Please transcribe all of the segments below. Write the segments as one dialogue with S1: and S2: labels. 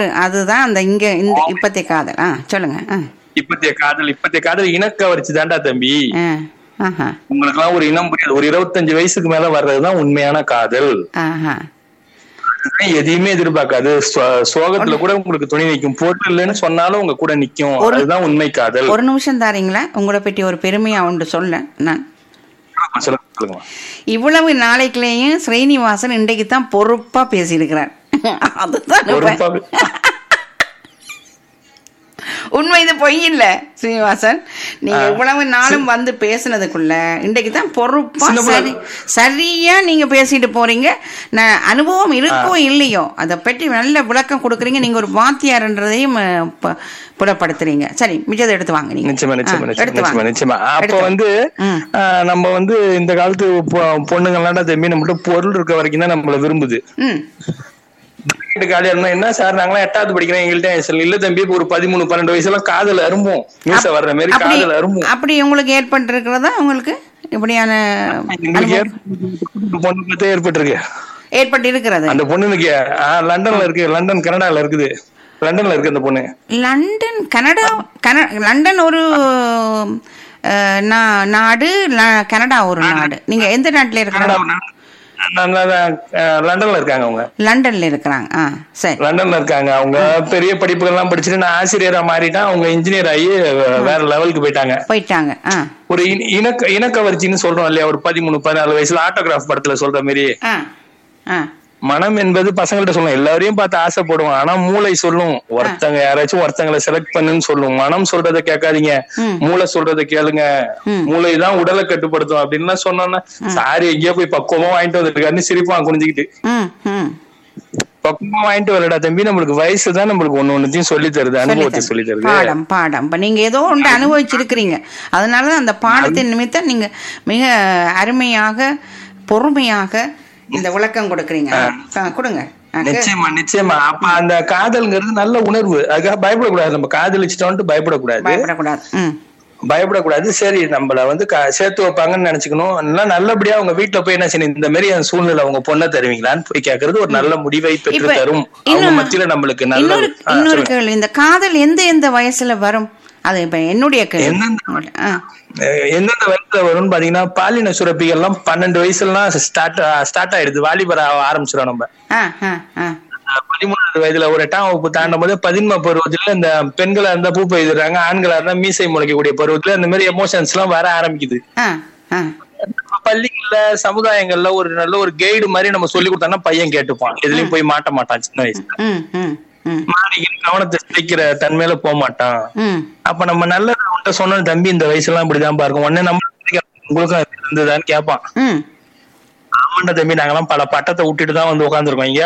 S1: அதுதான் அந்த இங்க இந்த இப்பத்திய காதல். சொல்லுங்க.
S2: இப்பத்திய காதல் இனக்கவர்ச்சி தாண்டா தம்பி. உங்களுக்கு எல்லாம் ஒரு இனம் புரியாது. ஒரு 25 வயசுக்கு மேல வர்றதுதான் உண்மையான காதல். எதையுமே எதிர்பார்க்காது. சோகத்துல கூட உங்களுக்கு துணி நிக்கும். போட்டு இல்லைன்னு சொன்னாலும் உங்க கூட நிக்கும். அதுதான் உண்மை காதல்.
S1: ஒரு நிமிஷம் தாரீங்களா? உங்களை பற்றி ஒரு பெருமையா ஒன்று சொல்ல. நான் இவ்வளவு நாளைக்குள்ளேயும் ஸ்ரீனிவாசன் இன்றைக்கு தான் பொறுப்பா பேசியிருக்கிறார். அதுதான் உண்மை, இது பொய் இல்ல ஸ்ரீனிவாசன். நீங்க இவ்வளவு நாளும் வந்து பேசினதுக்குள்ள இன்றைக்கு தான் பொறுப்பா சரியா நீங்க பேசிட்டு போறீங்க. அனுபவம் இருக்கோ இல்லையோ அதை பற்றி நல்ல விளக்கம் கொடுக்குறீங்க. நீங்க ஒரு வாத்தியார்ன்றதையும் புலப்படுத்துறீங்க. சரி, மிச்சத்தை எடுத்து வாங்க. நீங்க
S2: நிச்சயமா. அப்ப வந்து நம்ம வந்து இந்த காலத்து பொண்ணுங்கள்லாம் தம்பி நம்மகிட்ட பொருள் இருக்க வரைக்கும் தான் நம்மள விரும்புது. என்ன சார் நாங்களாம் 8வது படிக்கிறேன், எங்கள்கிட்ட இல்ல தம்பி ஒரு 13-12 வயசுல காதல் அரும்பும் மீச வர்ற மாதிரி காதல் அரும்பும்.
S1: அப்படி உங்களுக்கு ஏற்பட்டு இருக்கிறதா? உங்களுக்கு இப்படியான
S2: பொண்ணு ஏற்பட்டு இருக்கிறது? அந்த பொண்ணுக்கு லண்டன்ல இருக்கு, லண்டன் கனடால இருக்குது. லண்டன்ல இருக்கு அந்த பொண்ணு.
S1: London Canada? லண்டன் ஒரு நாடு, கனடா ஒரு நாடு. நீங்க எந்த நாட்டுல இருக்கிறீங்க?
S2: லண்டன்ல இருக்காங்க. அவங்க
S1: லண்டன்ல இருக்காங்க. சரி,
S2: லண்டன்ல இருக்காங்க. அவங்க பெரிய படிப்புகள் எல்லாம் படிச்சுட்டு நான் ஆசிரியரா மாறிட்டேன். அவங்க இன்ஜினியர் ஆகி வேற லெவலுக்கு போயிட்டாங்க. ஒரு இனக்கவர்ச்சின்னு சொல்றோம் இல்லையா, ஒரு 13-14 வயசுல ஆட்டோகிராஃப் படத்துல சொல்ற மாதிரி மனம் என்பது பசங்கள்ட்ட சொல்லும். எல்லாரையும் பார்த்து ஆசைப்படுவோம். ஆனா மூளை சொல்லும் ஒருத்தங்க யாராச்சும் ஒருத்தங்களை செலக்ட் பண்ணுன்னு சொல்லும். மனம் சொல்றதை கேட்காதீங்க, மூளை சொல்றதை கேளுங்க. மூளைதான் உடலை கட்டுப்படுத்தும் அப்படின்னு சொன்னோம்னா சாரி எங்கேயோ போய் பக்குவமா வாங்கிட்டு வந்துருக்காருன்னு சிரிப்பான் குனிஞ்சுக்கிட்டு. பக்குவமா வாங்கிட்டு வரடா தம்பி, நம்மளுக்கு வயசுதான் நம்மளுக்கு ஒன்னொன்னுத்தையும் சொல்லி தருது, அனுபவத்தை சொல்லி தருது.
S1: பாடம் நீங்க ஏதோ ஒன்று அனுபவிச்சிருக்கிறீங்க. அதனாலதான் அந்த பாடத்தின் நிமித்தம் நீங்க மிக அருமையாக பொறுமையாக இந்த விளக்கம் கொடுக்குறீங்க. கொடுங்க.
S2: நிச்சயமா. அப்ப அந்த காதல்ங்கிறது நல்ல உணர்வு. அதுக்காக பயப்படக்கூடாது. நம்ம காதலிச்சிட்டோம்னு பயப்படக்கூடாது. சரி, நம்மள வந்து சேர்த்து வைப்பாங்கன்னு நினைச்சுக்கணும். நல்லபடியா அவங்க வீட்டுல போய் என்ன செய்யணும், இந்த மாதிரி அந்த சூழ்நிலை அவங்க பொண்ணை தருவீங்களான்னு போய் கேட்கறது ஒரு நல்ல முடிவை பெற்று தரும். அவங்க மத்தியில நம்மளுக்கு நல்ல.
S1: இன்னொரு கேள்வி, இந்த காதல் எந்த வயசுல வரும்? அது இப்ப என்னுடைய
S2: எந்தெந்த வயசுல வரும்னு பாத்தீங்கன்னா, பாலின சுரப்பிகள் எல்லாம் 12 வயசுலாம் ஸ்டார்ட் ஆயிடுது. வாலிபர ஆரம்பிச்சிடும். நம்ம 13வது வயதுல ஒரு 8ஆம் வகுப்பு தாண்டும் போது 11 பருவத்துல இந்த பெண்களா இருந்தா பூ பெய்துறாங்க, ஆண்களா இருந்தா மீசை முளைக்கக்கூடிய பருவத்துல இந்த மாதிரி எமோஷன்ஸ் எல்லாம் வர ஆரம்பிக்குது. பள்ளிகள்ல சமுதாயங்கள்ல ஒரு நல்ல ஒரு கைடு மாதிரி நம்ம சொல்லி கொடுத்தோம்னா பையன் கேட்டுப்பான். எதுலயும் போய் மாட்ட மாட்டான். சின்ன வயசுல கவனத்தை சிரிக்கிற தன்மையில போக மாட்டான். அப்ப நம்ம நல்ல சொன்ன தம்பி இந்த வயசு எல்லாம் இப்படிதான் பாருங்க, உடனே நம்ம உங்களுக்கும் இருந்ததான்னு கேட்பான். ஆமாண்டா தம்பி, நாங்கெல்லாம் பல பட்டத்தை விட்டுட்டு தான் வந்து உட்காந்துருக்கோம் இங்க.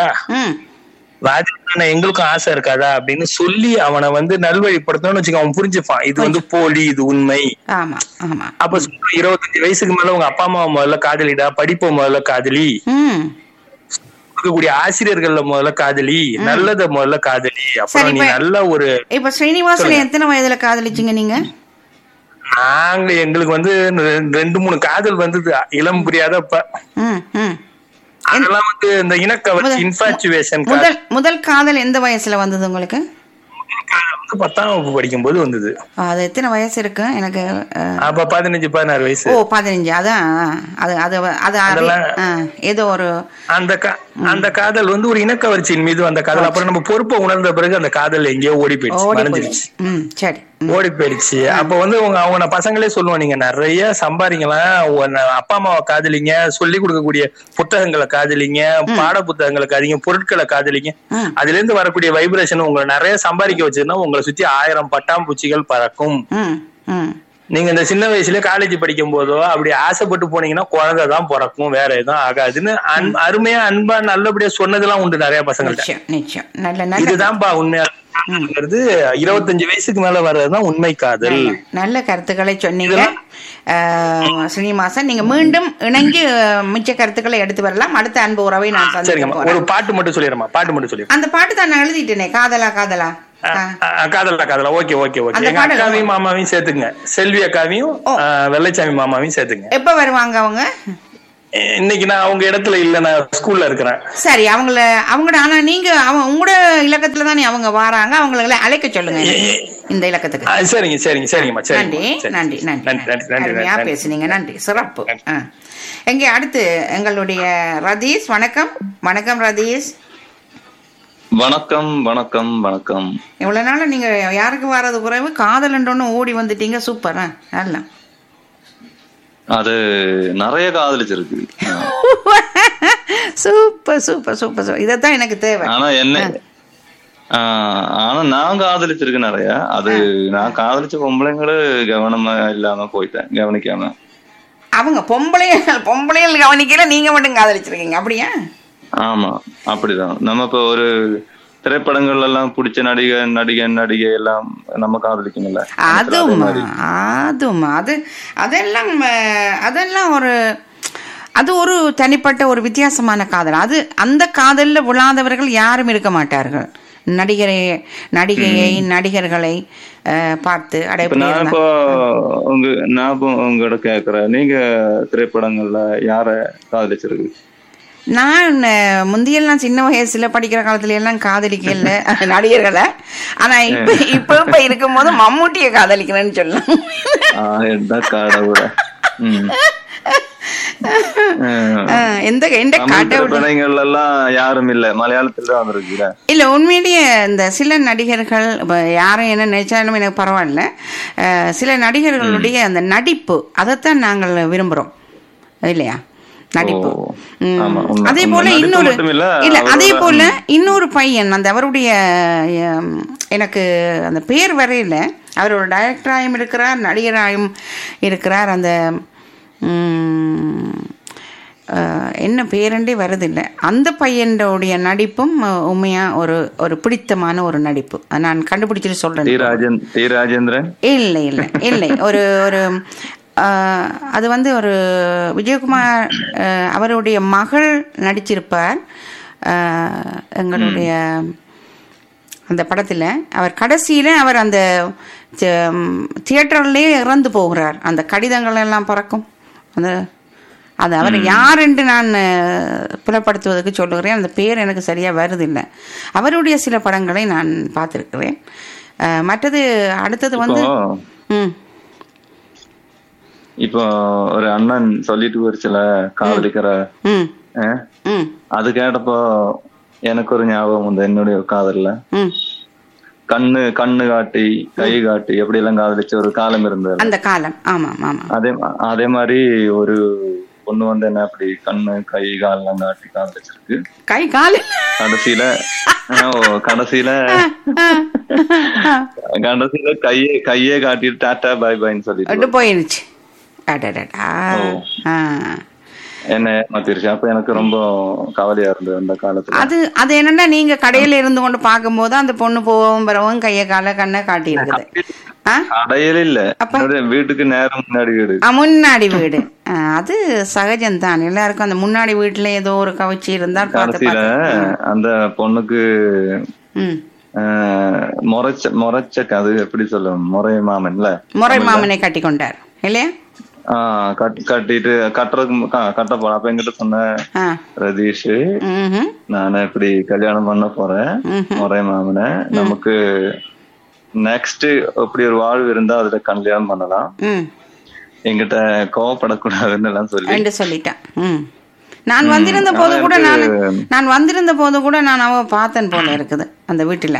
S2: ராஜா எங்களுக்கும் ஆசை இருக்காதா அப்படின்னு சொல்லி அவனை வந்து நல்வழிப்படுத்தணும்னு வச்சுக்க, அவன் புரிஞ்சுப்பான் இது வந்து போலி, இது உண்மை. அப்ப 25 வயசுக்கு மேல உங்க அப்பா அம்மா முதல்ல காதலிடா, படிப்ப முதல்ல காதலி, இருக்கக்கூடிய ஆசிரியர்கள்ல முதல்ல காதலி, நல்லத முதல்ல காதலி. அப்புறம் நீ நல்ல ஒரு. இப்ப
S1: ஸ்ரீனிவாசன் எத்தனை வயதுல காதலிச்சீங்க நீங்க?
S2: நாங்க எங்களுக்கு வந்து 2-3 காதல் வந்தது, இளம் புரியாதப்ப. அதெல்லாம் வந்து இந்த இனக்கவர்ச்சி, இன்ஃபாச்சுவேஷன்.
S1: முதல் காதல் எந்த வயசுல வந்தது உங்களுக்கு?
S2: 10ஆம் வகுப்பு படிக்கும் போது வந்தது.
S1: அது எத்தனை வயசு இருக்கு எனக்கு?
S2: அப்ப 15-16 வயசு.
S1: 15. அதான் ஏதோ ஒரு
S2: அந்த காதல் வந்து ஒரு இனக்கவர்ச்சியின் மீது அந்த காதல். அப்புறம் நம்ம பொறுப்பை உணர்ந்த பிறகு அந்த காதல் எங்கேயோ ஓடி போயிடுச்சு. ஓடி போயிடுச்சு. அப்ப வந்து அவங்க பசங்களே சொல்லுவோம், நீங்க நிறைய சம்பாதிக்கலாம், அப்பா அம்மாவை காதலிங்க, சொல்லி கொடுக்கக்கூடிய புத்தகங்களை காதலிங்க, பாட புத்தகங்களை காதலிங்க, பொருட்களை காதலிங்க. அதுல இருந்து வரக்கூடிய வைப்ரேஷன் உங்களை நிறைய சம்பாதிக்க வச்சதுன்னா உங்களை சுத்தி 1000 பட்டாம்பூச்சிகள் பறக்கும். நீங்க இந்த சின்ன வயசுல காலேஜ் படிக்கும் போதோ அப்படி ஆசைப்பட்டு போனீங்கன்னா குழந்தைதான் பிறக்கும், வேற எதுவும் ஆகாதுன்னு அருமையா அன்பா நல்லபடியா சொன்னதெல்லாம் உண்டு நிறைய பசங்கள்ட்ட. இதுதான்ப்பா உண்மையா 25 வயசுக்கு மேல வர்றதுதான் உண்மை காதல்.
S1: நல்ல கருத்துக்களை சொன்னீங்க ஸ்ரீனிவாசன். நீங்க மீண்டும் இணைஞ்சு மிச்ச கருத்துக்களை எடுத்து வரலாம். அடுத்த அன்பு உறவை நான்
S2: ஒரு பாட்டு மட்டும் சொல்லிடுறேன்.
S1: அந்த பாட்டு தான் நான் எழுதிட்டேனே, காதலா காதலா.
S2: ஓகே. எங்க அக்காவையும் மாமாவையும் சேர்த்துங்க, செல்வி அக்காவையும் வெள்ளைச்சாமி மாமாவையும் சேர்த்துங்க.
S1: எப்ப வருவாங்க அவங்க?
S2: இன்னைக்கு நான் அவங்க இடத்துல இல்ல, நான் ஸ்கூல்ல இருக்கிறேன்.
S1: சரி, அவங்களோட ஆனா நீங்க உங்களோட இலக்கத்துல தானே அவங்க வராங்க, அவங்களை அழைக்க சொல்லுங்க இந்த இலக்கத்துக்கு.
S2: சரிங்க சரிங்க சரிங்கம்மா.
S1: நன்றி நன்றி நன்றி பேசுனீங்க, நன்றி, சிறப்பு. எங்க அடுத்து எங்களுடைய ரதீஷ். வணக்கம் வணக்கம் ரதீஷ்.
S3: வணக்கம் வணக்கம் வணக்கம்.
S1: இவ்வளவு நாள நீங்க யாருக்கு வர்றது குறைவு, காதல் ஒண்ணு ஓடி வந்துட்டீங்க. சூப்பர். நல்லா
S3: அது நிறைய காதலிச்சிருக்கு.
S1: Super super super super. இதத்தான் எனக்கு தேவை.
S3: ஆனா நான் காதலிச்சிருக்கேன் நிறைய. அது நான் காதலிச்ச பொம்பளைங்களும் கவனமா இல்லாம போயிட்டேன், கவனிக்காம.
S1: அவங்க பொம்பளைகள் கவனிக்கல, நீங்க மட்டும் காதலிச்சிருக்கீங்க, அப்படியா? ஆமா,
S3: அப்படிதான். நம்ம இப்ப ஒரு திரைப்படங்கள் எல்லாம் பிடிச்ச நடிகை எல்லாம் நம்ம காதலிக்கணும்ல.
S1: அதெல்லாம் அது ஒரு தனிப்பட்ட ஒரு வித்தியாசமான காதல். அது அந்த காதல்ல விழாதவர்கள் யாரும் இருக்க மாட்டார்கள். நடிகையை நடிகர்களை பார்த்து
S3: நான் உங்களோட கேக்குறேன், நீங்க திரைப்படங்கள்ல யார காதலிச்சிருக்கு?
S1: நான் முந்தியெல்லாம் சின்ன வயசுல படிக்கிற காலத்துல எல்லாம் காதலிக்கல நடிகர்களை. ஆனா இப்ப இருக்கும் போது மம்மூட்டியை காதலிக்கிறேன்னு சொல்லலாம்.
S3: யாரும் இல்ல, மலையாளத்துல தான் வந்திருக்கு.
S1: இல்ல, உண்மையிலேயே இந்த சில நடிகர்கள் யாரும் என்ன நினைச்சாலும் எனக்கு பரவாயில்ல. சில நடிகர்களுடைய அந்த நடிப்பு, அதைத்தான் நாங்கள் விரும்புறோம் இல்லையா? நடிப்பு. அதே போல இன்னொரு பையன், அந்த அவருடைய எனக்கு அந்த பேர் வரையில, அவர் ஒரு டைரக்டராயும் இருக்கிறார், நடிகராயும் இருக்கிறார். அந்த என்ன பேரண்டே வருதில்லை. அந்த பையனுடைய நடிப்பும் உண்மையா ஒரு பிடித்தமான ஒரு நடிப்பு. நான் கண்டுபிடிச்சிட்டு சொல்றேன். இல்லை இல்லை இல்லை, ஒரு அது ஒரு விஜயகுமார் அவருடைய மகள் நடிச்சிருப்பார் எங்களுடைய அந்த படத்தில். அவர் கடைசியில் அவர் அந்த தியேட்டர்லேயே இறந்து போகிறார். அந்த கடிதங்கள் எல்லாம் பறக்கும். அது அவர் யார் என்று நான் புலப்படுத்துவதற்கு சொல்லுகிறேன். அந்த பேர் எனக்கு சரியாக வருதில்லை. அவருடைய சில படங்களை நான் பார்த்துருக்கிறேன். மற்றது அடுத்தது
S3: இப்போ ஒரு அண்ணன் சொல்லிட்டு ஒரு சில காதலிக்கிற அது கேட்டப்போ எனக்கு ஒரு ஞாபகம் வந்து என்னுடைய காதல்ல கண்ணு காட்டி கை காட்டி எப்படி எல்லாம் காதலிச்ச ஒரு காலம் இருந்தது.
S1: அந்த காலம். ஆமா ஆமா.
S3: அதே மாதிரி ஒரு பொண்ணு வந்து என்ன அப்படி கண்ணு கை கால் எல்லாம் காட்டி காதலிச்சிருக்கு.
S1: கை கால்
S3: கடைசியில கையே காட்டிட்டு டாட்டா பாய் பாய்ன்னு சொல்லிட்டு போயிருச்சு. என்ன மாத்திருச்சு. அப்ப எனக்கு ரொம்ப கவலையா இருந்தது அந்த காலத்துல.
S1: அது என்னன்னா, நீங்க கடையில இருந்து கொண்டு பாக்கும் போது அந்த பொண்ணு போவும் வரவும் கைய கால கண்ணை காட்டி இருக்குது.
S3: கடையில இல்ல, வீட்டுக்கு நேரம்
S1: முன்னாடி வீடு. அது சகஜம்தான், எல்லாருக்கும் அந்த முன்னாடி வீட்டுல ஏதோ ஒரு கவச்சி இருந்தா
S3: கடைசியில அந்த பொண்ணுக்கு முறைச்ச அது எப்படி சொல்ல, முறை
S1: மாமனை கட்டி கொண்டார் இல்லையா?
S3: கட்டிட்டு கட்ட போறேன். அப்ப என்கிட்ட சொன்ன ரதீஷ், நானே இப்படி கல்யாணம் பண்ண போறேன் முறை மாமன, நமக்கு நெக்ஸ்ட் எப்படி ஒரு வாழ்வு இருந்தா அதுல கல்யாணம் பண்ணலாம், என்கிட்ட கோவப்படக்கூடாதுன்னு எல்லாம்
S1: சொல்லிட்டேன். நான் வந்திருந்த போது கூட நான் அவ பார்த்தேன் போல இருக்குது அந்த வீட்டுல.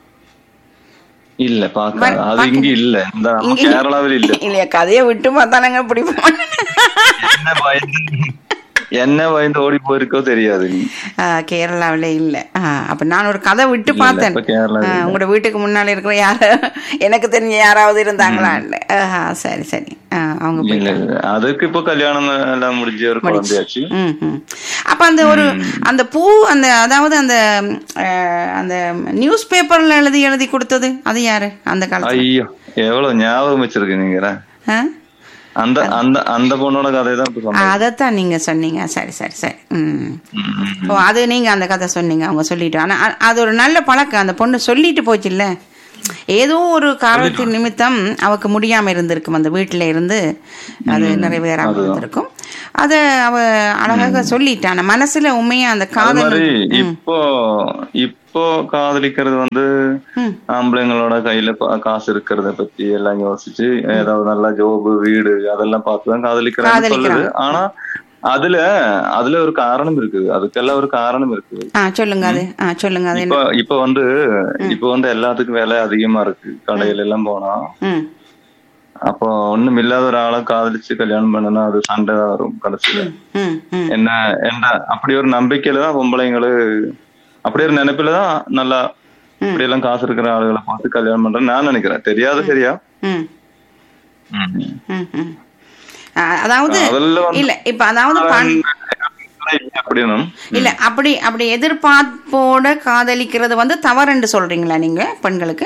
S3: இல்ல பாக்க அது இங்க இல்ல, கேரளாவில் இல்ல.
S1: இல்லையா, கதையை விட்டு பார்த்தானங்க பிடிப்போம்.
S3: என்ன பயந்து ஓடி போயிருக்கோ தெரியாது.
S1: கேரளாவில இல்ல. அப்ப நான் ஒரு கதை விட்டு பார்த்தேன். உங்களோட வீட்டுக்கு முன்னால இருக்கிற யார எனக்கு தெரிஞ்ச யாராவது இருந்தாங்களா? சரி சரி. அவங்க
S3: அதுக்கு இப்ப கல்யாணம் எல்லாம் முடிஞ்சு ஒரு குழந்தையாச்சு.
S1: அப்ப அந்த அந்த பூ அதாவது அந்த நியூஸ் பேப்பர்ல எழுதி கொடுத்தது அது யாரு அந்த காலத்துல?
S3: ஐயோ, எவ்வளவு ஞாபகம் வச்சிருக்கு நீங்க. அந்த பொண்ணோட கதை தான்
S1: அதத்தான் நீங்க சொன்னீங்க. சரி சரி சரி. அது நீங்க அந்த கதை சொன்னீங்க, அவங்க சொல்லிட்டு. ஆனா அது ஒரு நல்ல பழக்கம். அந்த பொண்ணு சொல்லிட்டு போச்சு இல்ல, ஏதோ ஒரு காரணத்தின் நிமித்தம் அவக்கு முடியாம இருந்திருக்கும், அந்த வீட்டுல இருந்து அது நிறைவேறாம இருந்திருக்கும். அத அவ அழகாக சொல்லிட்டான மனசுல உண்மையா அந்த காதல்.
S3: இப்போ காதலிக்கிறது வந்து ஆம்பளைங்களோட கையில காசு இருக்கிறத பத்தி எல்லாம் யோசிச்சு ஏதாவது நல்ல ஜோபு வீடு அதெல்லாம் பார்த்துதான் காதலிக்கிறாங்க சொல்லுது. ஆனா அதுல ஒரு காரணம் இருக்குது, அதுக்கெல்லாம் ஒரு காரணம் இருக்குது.
S1: சொல்லுங்க அது சொல்லுங்க அது.
S3: இப்ப வந்து எல்லாத்துக்கும் விலை அதிகமா இருக்கு கடையில எல்லாம் போனா. அப்போ ஒண்ணும் இல்லாத ஒரு ஆளை காதலிச்சு கல்யாணம் பண்ணனா அது சண்டை தான் வரும் கடைசியில. என்ன அப்படி ஒரு நம்பிக்கையில தான் பொம்பளைங்களு, அப்படி ஒரு நினைப்புலதான் நல்லா இப்படி எல்லாம் காசு இருக்கிற ஆளுகளை பார்த்து கல்யாணம் பண்றேன்னு நான் நினைக்கிறேன். தெரியாது சரியா?
S1: அதாவது இல்ல இப்ப அதாவது இல்ல அப்படி எதிர்பார்ப்போட காதலிக்கிறது வந்து தவறுன்னு சொல்றீங்களா நீங்க பெண்களுக்கு?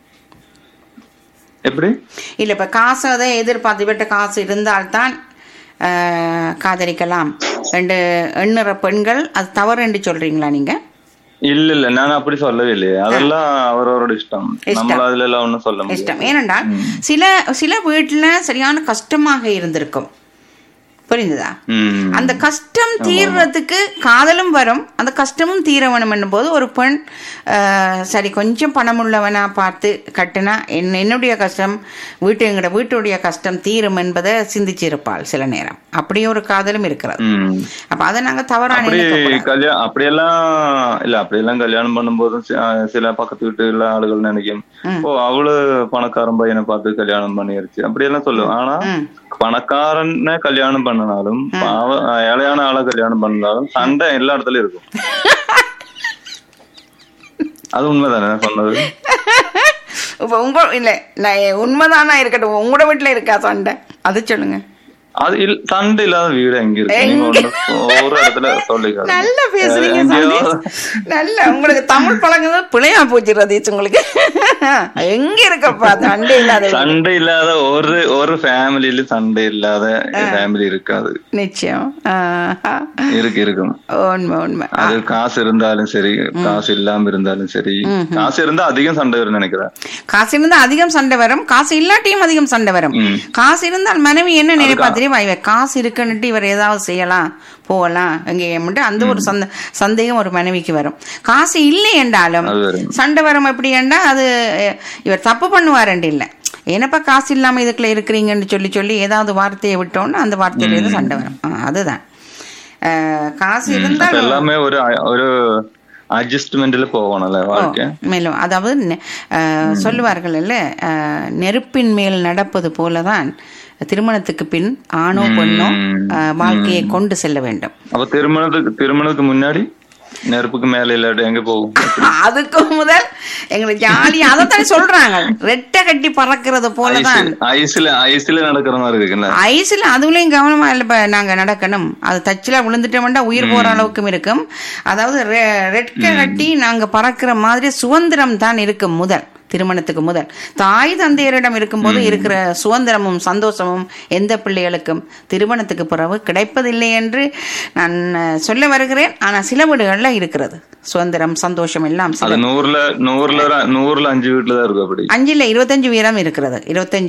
S3: எப்படி
S1: இல்ல இப்ப காசு அதை எதிர்பார்த்து விட்ட காசு இருந்தால்தான் காதலிக்கலாம் ரெண்டு எண்ணுற பெண்கள், அது தவறு என்று சொல்றீங்களா நீங்க?
S3: இல்ல நான் அப்படி சொல்லவே இல்லையே, அதெல்லாம் அவரோட இஷ்டம். நம்ம அதுல எல்லாம் ஒண்ணும் சொல்ல முடியாது.
S1: இஷ்டம் ஏனென்றால் சில வீட்டுல சரியான கஷ்டமாக இருந்திருக்கும், புரிந்ததா? அந்த கஷ்டம் தீர்றதுக்கு காதலும் வரும், அந்த கஷ்டமும் தீர வேணும் என்னும் போது ஒரு பெண் சரி கொஞ்சம் பணமுள்ளவனா பார்த்து கட்டினா என்னுடைய கஷ்டம் எங்கட வீட்டுடைய கஷ்டம் தீரும் என்பதை சிந்திச்சிருப்பாள் சில நேரம். அப்படி ஒரு காதலும் இருக்கிறது. அப்ப அதை நாங்க தவறான
S3: அப்படியெல்லாம் கல்யாணம் பண்ணும்போது சில பக்கத்து வீட்டு ஆளுகள் நினைக்கும் அவ்வளவு பணக்காரன் பையனை பார்த்து கல்யாணம் பண்ணிருச்சு அப்படியெல்லாம் சொல்லுவோம். ஆனா பணக்காரன கல்யாணம் பண்ணனாலும் ஏழையான ஆளை கல்யாணம் பண்ணாலும் சண்டை எல்லா இடத்துலயும் இருக்கும். அது உண்மைதானே சொன்னது?
S1: இப்ப இல்ல உண்மைதானா இருக்கட்டும், உங்களோட வீட்டுல இருக்கா சண்டை? அது சொல்லுங்க.
S3: அது சண்டை இல்லாத வீடு எங்க இருக்கு? ஒரு இடத்துல சொல்லிக்க.
S1: நல்லா பேசுறீங்க, நல்ல உங்களுக்கு தமிழ் பழங்க பிழையா போச்சு ரதீஷ். உங்களுக்கு எங்க இருக்கப்பா சண்டை இல்லாத?
S3: சண்டை இல்லாத ஒரு ஃபேமிலியில சண்டை இல்லாத ஃபேமிலி இருக்காது.
S1: நிச்சயம்
S3: இருக்கும்.
S1: உண்மை.
S3: அது காசு இருந்தாலும் சரி, காசு இல்லாம இருந்தாலும் சரி. காசு இருந்தா அதிகம் சண்டை வரும் நினைக்கிறேன்.
S1: காசு இருந்தா அதிகம் சண்டை வரும், காசு இல்லாட்டியும் அதிகம் சண்டை வரும். காசு இருந்தால் மனைவி என்ன நினைப்பா தெரியுமா, காசு இருக்குன்னுட்டு இவர் ஏதாவது செய்யலாம் போகலாம் எங்கேயும் அந்த ஒரு சந்தேகம் ஒரு மனைவிக்கு வரும். காசு இல்லை என்றாலும் சண்டை வரும். எப்படி என்றா அது இவர் தப்பு பண்ணுவாருன்னு இல்லை, என்னப்பா காசு இல்லாம இதுக்குள்ள இருக்கிறீங்கன்னு சொல்லி ஏதாவது வார்த்தையை விட்டோம்னா அந்த வார்த்தையில இருந்து சண்டை வரும். அதுதான் காசு இருந்தால்
S3: எல்லாமே ஒரு அட்ஜஸ்ட்மெண்ட்ல போகணும்ல வாழ்க்கை.
S1: மேலும் அதாவது சொல்லுவார்கள் இல்ல, நெருப்பின் மேல் நடப்பது போலதான் திருமணத்துக்கு பின் ஆணோ பெண்ணோ வாழ்க்கையை கொண்டு செல்ல வேண்டும்.
S3: அப்ப திருமணத்துக்கு முன்னாடி நெருப்புக்கு மேல இல்லாட்டி எங்க போகும்?
S1: அதுக்கு முதல் எங்களுக்கு ஜாலியா அதைத்தானே சொல்றாங்க, ரெட்டை கட்டி பறக்கிறது போலதான்.
S3: ஐஸ்ல நடக்கிற மாதிரி இருக்குல்ல,
S1: ஐஸ்ல அதுலயும் கவனமா இல்ல நாங்க நடக்கணும். அது தச்சுல விழுந்துட்டோம்னா உயிர் போற அளவுக்கும் இருக்கும். அதாவது ரெட்டை கட்டி நாங்க பறக்கிற மாதிரி சுதந்திரம் தான் இருக்கும் முதல் திருமணத்துக்கு முதல். தாய் தந்தையரிடம் இருக்கும்போது இருக்கிற சுதந்திரமும் சந்தோஷமும் எந்த பிள்ளைகளுக்கும் திருமணத்துக்கு பிறகு கிடைப்பதில்லை என்று நான் சொல்ல வருகிறேன். ஆனா சில வீடுகள்ல இருக்கிறது சுதந்திரம் சந்தோஷம் எல்லாம்.
S3: 100ல 5 வீட்டுல தான் இருக்கு. அப்படி 5ல
S1: 25% இருக்கிறது.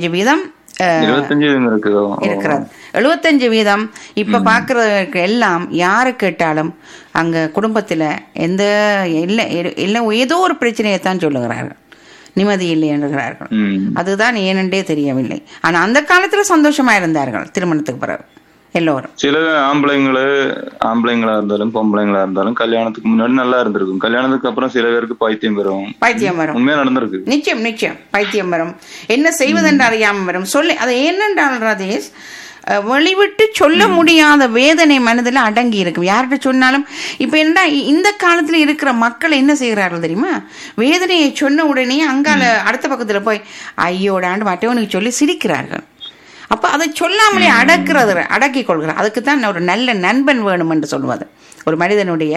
S1: 25% இருக்கிறது. 75% இப்ப பாக்குறதுக்கு எல்லாம் யாரு கேட்டாலும் அங்க குடும்பத்துல எந்த இல்ல ஏதோ ஒரு பிரச்சனையைத்தான் சொல்லுகிறார்கள், நிம்மதி இல்லை என்கிறார்கள். அதுதான் ஏனென்றே தெரியவில்லை. ஆனா அந்த காலத்துல சந்தோஷமா இருந்தார்கள் திருமணத்துக்கு பிறகு எல்லோரும்.
S3: சில ஆம்பளைங்களா இருந்தாலும் பொம்பளைங்களா இருந்தாலும் கல்யாணத்துக்கு முன்னாடி நல்லா இருந்திருக்கும், கல்யாணத்துக்கு அப்புறம் சில பேருக்கு பைத்தியம் வரும். உண்மையா நடந்திருக்கு.
S1: நிச்சயம் பைத்தியம் வரும். என்ன செய்வதென்று அறியாம வரும். சொல்லி அதை என்னென்றால் ரதீஷ் வெளிவிட்டு சொல்ல முடியாத வேதனை மனதில் அடங்கி இருக்கும். யார்கிட்ட சொன்னாலும் இப்ப என்ன இந்த காலத்துல இருக்கிற மக்கள் என்ன செய்கிறார்கள் தெரியுமா, வேதனையை சொன்ன உடனே அங்கால அடுத்த பக்கத்துல போய் ஐயோடாண்டு மற்றவனுக்கு சொல்லி சிரிக்கிறார்கள். அப்ப அதை சொல்லாமலே அடக்கி கொள்கிறார். அதுக்குத்தான் ஒரு நல்ல நண்பன் வேணும் என்று சொல்வது. ஒரு மனிதனுடைய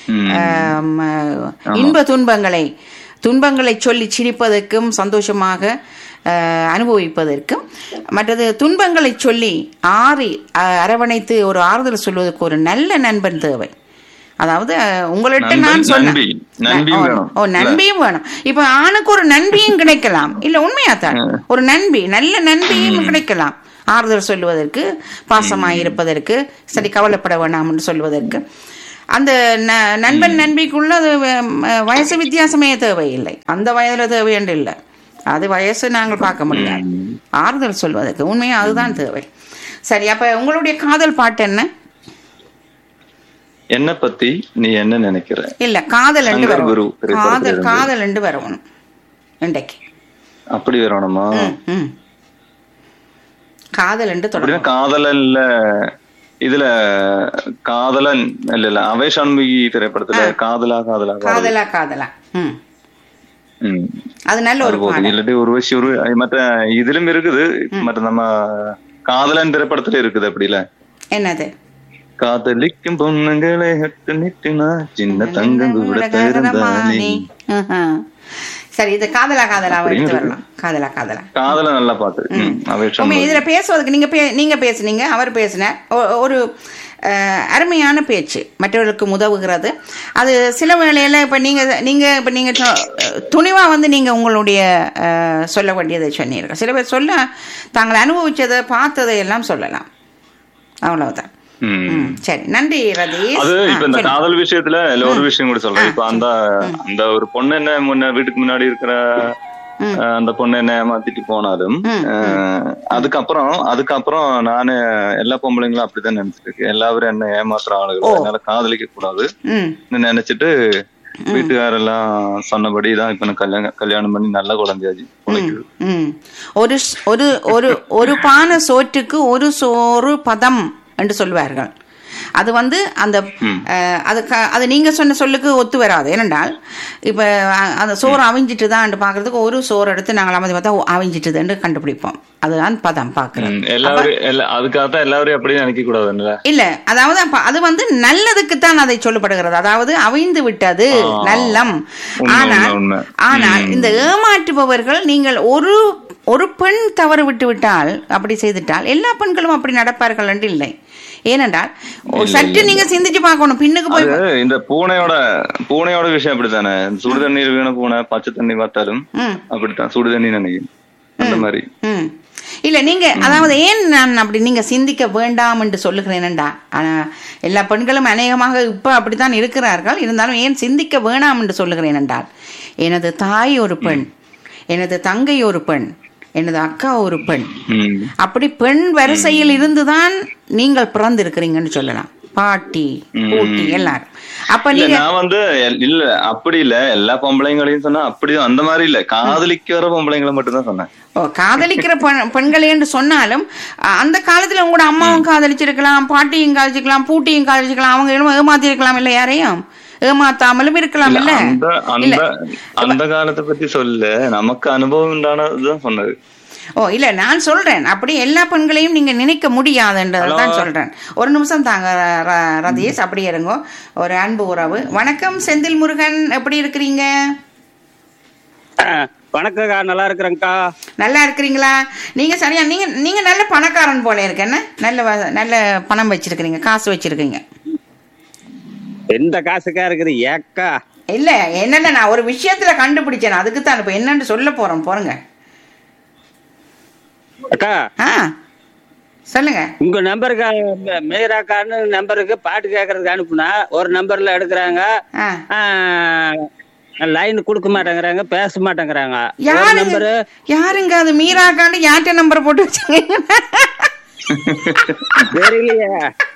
S1: இன்ப துன்பங்களை சொல்லி சிரிப்பதற்கும் சந்தோஷமாக அனுபவிப்பதற்கும், மற்றது துன்பங்களை சொல்லி அரவணைத்து ஒரு ஆறுதல் சொல்வதற்கு ஒரு நல்ல நண்பன் தேவை. அதாவது உங்கள்கிட்ட நான் சொன்னேன் நண்பியும் வேணும். இப்ப ஆணுக்கு ஒரு நண்பியும் கிடைக்கலாம், இல்ல உண்மையாத்தான் ஒரு நண்பி, நல்ல நண்பியும் கிடைக்கலாம், ஆறுதல் சொல்லுவதற்கு, பாசமாயிருப்பதற்கு, சரி கவலைப்பட வேண்டாம்னு சொல்வதற்கு. அந்த நண்பன் நண்பிக்குள்ள அது வயசு வித்தியாசமே தேவையில்லை, அந்த வயதுல தேவையன்று இல்லை, அது வயசு நாங்கள் பார்க்க முடியாது. ஆறுதல் சொல்வதற்கு உண்மையா அதுதான் தேவை. சரி, அப்ப உங்களுடைய காதல் பாட்டு என்ன?
S3: என்ன பத்தி நீ என்ன நினைக்கிற? இல்ல
S1: காதல் காதல் என்று வரணும் இன்றைக்கு.
S3: அப்படி வரணுமா?
S1: காதல் என்று தொடங்க.
S3: காதலன் இல்ல இதுல காதலன் இல்ல அவை சண்முகி திரைப்படத்துல காதலா காதலா
S1: காதலா காதலா அது நல்ல ஒரு பாடல்.
S3: இல்லாட்டி ஒரு விஷயம் ஒரு மற்ற இதுலயும் இருக்குது, மற்ற நம்ம காதலன் திரைப்படத்துல இருக்குது. அப்படி இல்ல என்னது? காதலிக்கும் பொண்ணுங்களை நிட்டுனா சின்ன தங்கம் கூட தருந்தானே.
S1: சரி, இது காதலா காதலா எடுத்து வரலாம். காதலா காதலா
S3: காதலா நல்ல பாட்டு.
S1: இதுல பேசுவதற்கு நீங்க பேசுனீங்க, அவர் பேசின ஒரு அருமையான பேச்சு மற்றவர்களுக்கு உதவுகிறது. அது சில வேளையில இப்ப நீங்க துணிவா வந்து நீங்க உங்களுடைய சொல்ல வேண்டியதை சொன்னீர்கள். சில பேர் சொல்ல தாங்கள் அனுபவிச்சதை பார்த்ததை எல்லாம் சொல்லலாம், அவ்வளவுதான். சரி, நன்றி ரதீஷ்.
S3: அது இப்ப இந்த காதல் விஷயத்துல ஒரு விஷயம் கூட சொல்றேன். இப்ப அந்த ஒரு பொண்ணு என்ன வீட்டுக்கு முன்னாடி இருக்கிற அந்த பொண்ணு என்ன ஏமாத்திட்டு போனாலும் அதுக்கப்புறம் நானு எல்லா பொம்பளைங்களும் அப்படிதான் நினைச்சிட்டு இருக்கேன். எல்லாரும் என்ன ஏமாத்துற ஆளுகள், அதனால காதலிக்க கூடாது நினைச்சிட்டு வீட்டுக்காரெல்லாம் சொன்னபடிதான் இப்ப கல்யாணம் பண்ணி நல்ல குழந்தையாச்சு.
S1: ஒரு பானை சோற்றுக்கு ஒரு சோறு பதம் என்று சொல்வார்கள். அது வந்து அந்த அது நீங்க சொன்ன சொல்லுக்கு ஒத்து வராது. ஏனென்றால் இப்ப அந்த சோறு அவிஞ்சிட்டு தான் பாக்குறதுக்கு ஒரு சோறு எடுத்து நாங்கள் அமைதி பார்த்தா அவிஞ்சிட்டு கண்டுபிடிப்போம். அதுதான் பதம் பாக்குறோம்.
S3: அதுக்காகத்தான் எல்லாரும் அப்படி நினைக்க கூடாது
S1: இல்ல. அதாவது அது வந்து நல்லதுக்குத்தான் அதை சொல்லப்படுகிறது. அதாவது அவிழ்ந்து விட்டது நல்லம். ஆனால் இந்த ஏமாற்றுபவர்கள், நீங்கள் ஒரு பெண் தவறு விட்டு விட்டால், அப்படி செய்துட்டால் எல்லா பெண்களும் அப்படி நடப்பார்கள் என்று இல்லை. ஏனென்றால் சற்று நீங்க சிந்திச்சு பார்க்கணும். பின்னுக்கு போய்
S3: இந்த பூனையோட விஷயம் அப்படித்தானே. சுடு தண்ணீர் வீண பூனை பச்சை தண்ணி பார்த்தாலும் அப்படித்தான் சுடு தண்ணி நினைக்கும் அந்த மாதிரி.
S1: இல்ல நீங்க அதாவது ஏன் நான் அப்படி நீங்க சிந்திக்க வேண்டாம் என்று சொல்லுகிறேன்டா. ஆனா எல்லா பெண்களும் அநேகமாக இப்ப அப்படித்தான் இருக்கிறார்கள். இருந்தாலும் ஏன் சிந்திக்க வேணாம் என்று சொல்லுகிறேன் என்றால், எனது தாய் ஒரு பெண், எனது தங்கை ஒரு பெண், எனது அக்கா ஒரு பெண், அப்படி பெண் வரிசையில் இருந்துதான் நீங்கள் பிறந்திருக்கிறீங்கன்னு சொல்லலாம். பாட்டி பூட்டி எல்லாரும். அப்ப நீங்க
S3: நான் வந்து இல்ல அப்படி இல்ல எல்லா பொம்பளைங்களையும் சொன்னா அப்படி அந்த மாதிரி இல்ல, காதலிக்கிற பொம்பளைங்களை மட்டும் தான் சொன்னேன்.
S1: காதலிக்கிற பெண்களை என்று சொன்னாலும் அந்த காலத்துல உங்களோட அம்மாவும் காதலிச்சிருக்கலாம், பாட்டியும் காதலிச்சிருக்கலாம், பூட்டியும் காதலிச்சிருக்கலாம், அவங்க ஏமாத்தி இருக்கலாம், இல்ல யாரையும் ஏமாத்தாமலும் இருக்கலாம். இல்ல
S3: அந்த காலத்தை பத்தி சொல்ல, நமக்கு அனுபவம் உண்டானதுதான் சொன்னது.
S1: இல்ல நான் சொல்றேன், அப்படி எல்லா பெண்களையும் நீங்க நினைக்க முடியாதுன்றதான் சொல்றேன். ஒரு நிமிஷம் தாங்க ரதீஷ், அப்படி இருங்க. ஒரு அன்பு உறவு. வணக்கம் செந்தில் முருகன், எப்படி இருக்கிறீங்க?
S4: வணக்கம்க்கா, நல்லா இருக்கிறேங்க்கா.
S1: நல்லா இருக்கிறீங்களா? நீங்க சரியா நீங்க நல்ல பணக்காரன் போல இருக்கு. என்ன நல்ல பணம் வச்சிருக்கீங்க, காசு வச்சிருக்கீங்க.
S4: எந்த காசுக்கா இருக்குது ஏக்கா?
S1: இல்ல என்னென்ன நான் ஒரு விஷயத்துல கண்டுபிடிச்சேன், அதுக்கு தான் இப்ப என்னன்னு சொல்ல போறோம் போறங்க.
S4: அக்கா
S1: சொல்லுங்க.
S4: உங்க நம்பருக்கு மேராக்கான்னு நம்பருக்கு பாட்டு கேட்கறதுக்கு அனுப்புனா ஒரு நம்பர்ல எடுக்கிறாங்க, லைன் கொடுக்க மாட்டேங்கிறாங்க, பேச மாட்டேங்கிறாங்க.
S1: யாருங்க அது? மீராக்கான்னு யார்கிட்ட நம்பர் போட்டு வச்சுங்க?
S4: தெரியலையே.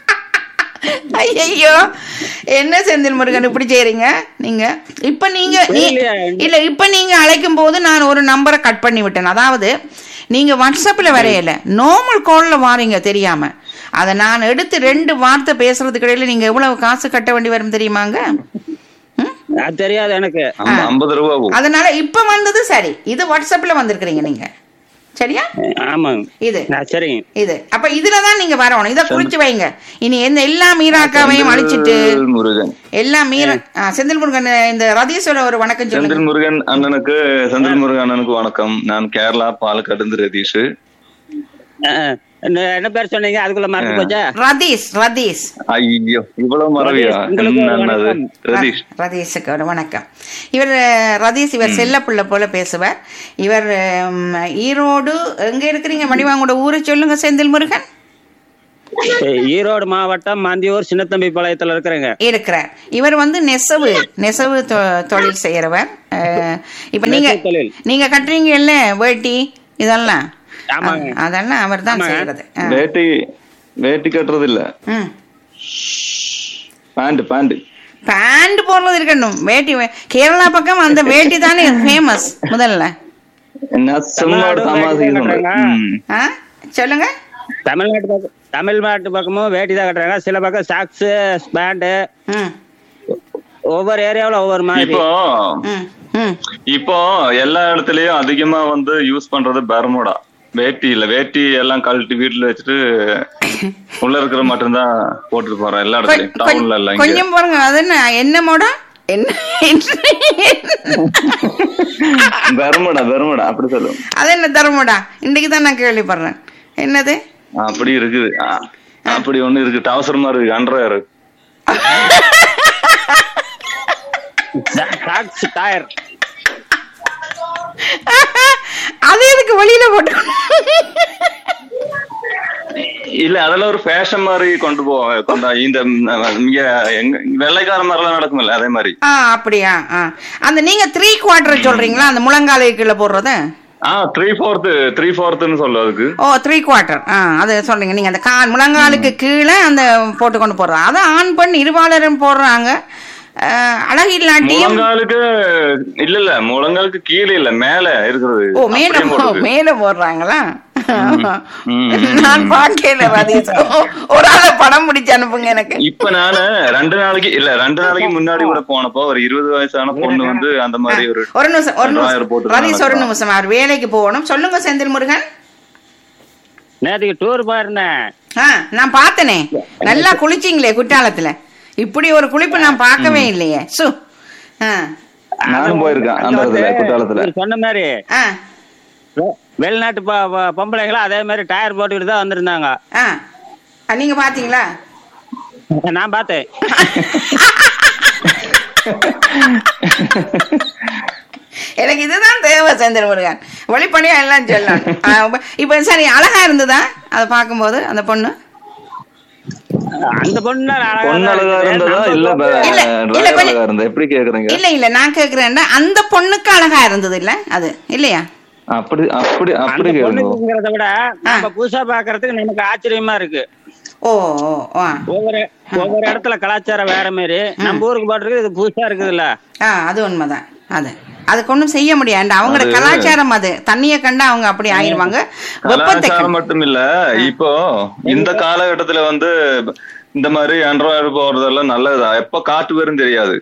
S1: ஐயோ, என்ன செந்தில் முருகன் இப்படி செய்றீங்க நீங்க? இப்ப நீங்க அழைக்கும் போது நான் ஒரு நம்பரை கட் பண்ணி விட்டேன். அதாவது நீங்க வாட்ஸ்அப்ல வரையல, நார்மல் கால்ல வாரீங்க தெரியாம. அதை நான் எடுத்து 2 வார்த்தை பேசுறதுக்கு இடையில நீங்க எவ்வளவு காசு கட்ட வேண்டி வரும் தெரியுமாங்க?
S4: தெரியாது எனக்கு.
S3: 50 ரூபாய்.
S1: அதனால இப்ப வந்தது சரி, இது வாட்ஸ்அப்ல வந்திருக்கிறீங்க நீங்க, சரியா?
S4: ஆமாங்க,
S1: இது
S4: சரிங்க.
S1: இது அப்ப இதுலதான் நீங்க வரணும். இதை குறிச்சு வைங்க. இனி எல்லா மீராக்காவையும் அழிச்சிட்டு எல்லாம் செந்தில் முருகன், இந்த ரதீஷோட ஒரு வணக்கம் சொல்லுங்க.
S3: செந்தில் முருகன் அண்ணனுக்கு வணக்கம். நான் கேரளா பாலக்காடு ரதீஷ்.
S4: என்ன பேர் சொன்னீங்க? அதுக்குள்ள மறந்து போச்சா?
S1: ரதீஷ். ரதீஷ்.
S3: ஐயோ இவ்வளவு மறவியா? ரதீஷ்.
S1: ரதீஷுக்கு ஒரு வணக்கம். இவர் ரதீஷ் இவர் செல்லப்புள்ள போல பேசுவார். இவர் ஈரோடு. எங்க இருக்கிறீங்க மணிவாங்கோட ஊரை சொல்லுங்க செந்தில் முருகன்.
S4: ஈரோடு மாவட்டம் மந்தியூர் சின்னத்தம்பி பாளையத்துல இருக்கிறார்.
S1: இவர் நெசவு தொழில் செய்யறவர். இப்ப நீங்க கட்டுறீங்க இல்ல வேட்டி இதெல்லாம், அதெல்லாம் அவர் தான் செய்யறது.
S3: வேட்டி கட்டுறது இல்ல,
S1: பேண்ட் போடுறது இருக்கணும். வேட்டி கேரளா பக்கம் அந்த வேட்டி தானே ஃபேமஸ் முதல்ல. சொல்லுங்க.
S4: தமிழ்நாட்டு பக்கமும் வேட்டி தான் கட்டுறாங்க. சில பக்கம் சாக்ஸ் பேண்ட், ஒவ்வொரு ஏரியாவுல ஒவ்வொரு மாதிரி.
S3: இப்போ எல்லா இடத்துலயும் அதிகமா வந்து யூஸ் பண்றது பர்முடா. வேட்டி இல்ல, வேட்டி எல்லாம் கழட்டி வீட்டுல வச்சுட்டு உள்ள இருக்கிற மட்டும்தான் போட்டுட்டு போறோம் எல்லா இடத்துலயும். டவுன்ல எல்லாம்
S1: கொஞ்சம் பாருங்க. அது என்ன மோடா?
S3: பர்முடா அப்படி சொல்லுவோம்.
S1: அது என்ன தர்மடா? இன்னைக்கு தான் நான் கேள்விப்படுறேன். என்னது
S3: அப்படி இருக்குது? அப்படி ஒண்ணு இருக்கு, அவசரமா இருக்கு, அண்டர்வேர்.
S1: அது எதுக்கு வெளியில போட்டு?
S3: இல்ல அதெல்லாம் ஒரு ஃபேஷன் மாதிரி கொண்டு இந்த வெள்ளைக்கார மாதிரி எல்லாம் நடக்கும்ல, அதே மாதிரி.
S1: அப்படியா? அந்த நீங்க 3/4 சொல்றீங்களா? அந்த முழங்காலுக்குள்ள போடுறது
S3: 3/4 சொல்லுவதுக்கு.
S1: 3/4. அது சொல்றீங்க நீங்க. அந்த முழங்காலுக்கு கீழே அந்த போட்டு கொண்டு போடுறாங்க. அதை ஆண் பெண் இருபாலரும் போடுறாங்க. அழகு இல்லாட்டியும்
S3: முழங்காலுக்கு இல்ல முழங்காலுக்கு கீழே இல்ல, மேல இருக்கிறது.
S1: மேல போடுறாங்களா? நான் பாக்கல. ஒரு ஆள படம் பிடிச்சு அனுப்புங்க எனக்கு.
S3: இப்ப நானு 2 நாளைக்கு முன்னாடி கூட போனப்போ ஒரு 20 வயசான பொண்ணு வந்து அந்த மாதிரி ஒரு
S1: நிமிஷம் அவர் வேலைக்கு போகணும். சொல்லுங்க செந்தில் முருகன்.
S4: நேற்றுக்கு டூர் போயிருந்தேன்.
S1: நான் பார்த்தனே. நல்லா குளிச்சிங்களே குற்றாலத்துல. இப்படி ஒரு குளிப்பு நான் பார்க்கவே இல்லையே.
S3: நானும் போயிருக்கேன் அந்த குற்றாலத்துல.
S4: சொன்ன மாதிரி வெளிநாட்டு பொம்பளைங்களா அதே மாதிரி டயர் போட்டுக்கிட்டு தான் வந்திருந்தாங்க.
S1: நீங்க பாத்தீங்களா?
S4: நான் பார்த்தேன்.
S1: எனக்கு இதுதான் தேவை செந்தில் முருகன். ஒளிப்பணியா எல்லாம் சொல்லலாம். இப்ப சரி, அழகா இருந்ததா அதை பார்க்கும்போது அந்த பொண்ணு?
S4: அந்த பொண்ணு
S3: அழகா இருந்ததா இல்ல எப்படி கேக்குறீங்க?
S1: இல்ல நான் கேக்குறேன், அந்த பொண்ணுக்கு அழகா இருந்தது இல்ல அது இல்லையா?
S3: அப்படி அப்படி அப்படி
S4: கேக்குறத விட நம்ம புதுசா பாக்குறதுக்கு நமக்கு ஆச்சரியமா இருக்கு. ஒவ்வொரு இடத்துல கலாச்சாரம் வேற மாதிரி. நம்ம ஊருக்கு பாட்டுருக்கு, இது புதுசா இருக்குது இல்ல.
S1: அது உண்மைதான். அதுக்கு ஒண்ணும் செய்ய முடியாது. அவங்களோட கலாச்சாரம். அது தண்ணிய கண்டா அவங்க அப்படி ஆயிருவாங்க.
S3: கலாச்சாரம் மட்டும் இல்ல, இப்போ இந்த காலகட்டத்துல வந்து இந்த மாதிரி அன்றாட போறதெல்லாம் நல்லதா? எப்ப காட்டு வரும் தெரியாது.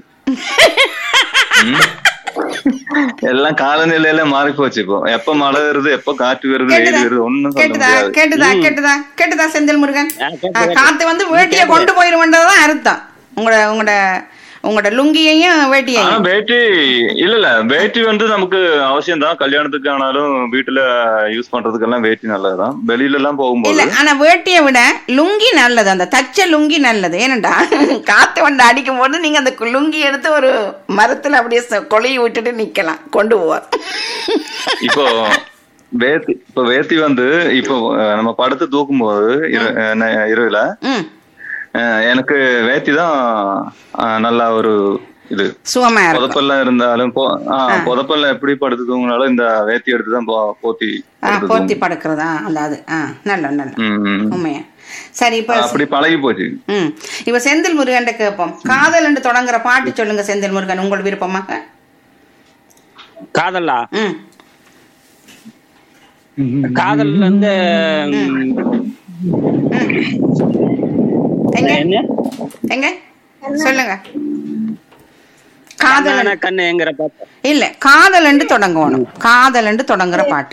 S3: எல்லாம் காலநிலையில மாறி போச்சு. இப்போ எப்ப மழை வருது, எப்ப காற்று வருது, வெயில் வருது, ஒண்ணும்
S1: கேட்டுதா செந்தில் முருகன்? காத்து வந்து வேட்டிய கொண்டு போயிருவன்றதுதான் அர்த்தம். உங்களோட லுங்கியையும் வேட்டியையும்.
S3: வேட்டி இல்ல வேட்டி வந்து நமக்கு அவசியம் தான். கல்யாணத்துக்கு ஆனாலும் வீட்டுல யூஸ் பண்றதுக்கெல்லாம் வேட்டி நல்லதுதான். வெளியில எல்லாம் போகும்போது
S1: ஆனா வேட்டியை விட லுங்கி நல்லது. அந்த தச்ச லுங்கி நல்லது. ஏனண்டா காத்து வண்டு அடிக்கும் போது நீங்க அந்த லுங்கி எடுத்து ஒரு மரத்துல அப்படியே கொலையை விட்டுட்டு நிக்கலாம், கொண்டு போவார்.
S3: இப்போ வேட்டி வந்து இப்போ நம்ம படுத்து தூக்கும் போது இரவுல எனக்கு வேட்டி தான் நல்லா ஒரு இது சுகமா. புதப்பெல்லாம் இருந்தாலும் புதப்பெல்லாம் எப்படி படுத்து தூங்கினாலும் இந்த வேட்டி எடுத்துதான் போத்தி
S1: படுக்கிறதா அந்த அது நல்ல உண்மையா. சரி, இப்ப
S3: அப்படி பழகி போச்சு.
S1: இப்ப செந்தில் முருகன் கேட்போம். காதல் என்று தொடங்குற பாட்டு சொல்லுங்க செந்தில் முருகன், உங்கள் விருப்பமாக.
S4: காதலா? காதல் வந்து
S1: எங்க சொல்லுங்க. காதல்
S4: கண்ணுங்கிற பாட்டு
S1: இல்ல, காதல் என்று தொடங்கணும். காதல் என்று தொடங்குற பாட்டு.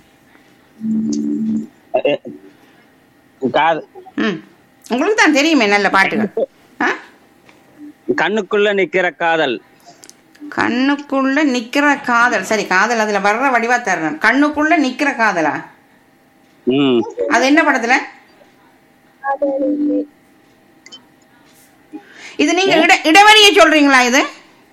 S1: உங்களுக்கு தான் தெரியுமே நல்ல பாட்டுகள்.
S4: கண்ணுக்குள்ள நிக்கிற காதல்.
S1: கண்ணுக்குள்ள நிக்கிற காதல். சரி, காதல் அதுல வர்ற வடிவா தரணும். கண்ணுக்குள்ள நிக்கிற காதலா? அது என்ன படத்துல? இது நீங்க இடைவெளியை சொல்றீங்களா? இது